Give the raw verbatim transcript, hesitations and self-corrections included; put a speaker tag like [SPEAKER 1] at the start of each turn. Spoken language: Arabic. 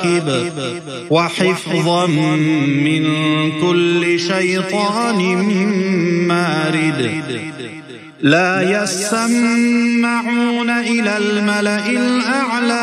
[SPEAKER 1] الكواكب وحفظا من كل شيطان مارد لا يسمعون إلى الملأ الأعلى